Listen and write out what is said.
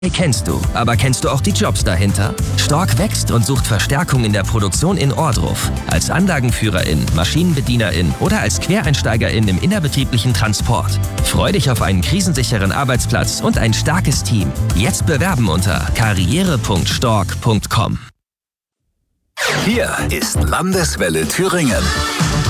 Kennst du, aber kennst du auch die Jobs dahinter? Stork wächst und sucht Verstärkung in der Produktion in Ohrdruf. Als Anlagenführerin, Maschinenbedienerin oder als Quereinsteigerin im innerbetrieblichen Transport. Freu dich auf einen krisensicheren Arbeitsplatz und ein starkes Team. Jetzt bewerben unter karriere.stork.com. Hier ist Landeswelle Thüringen.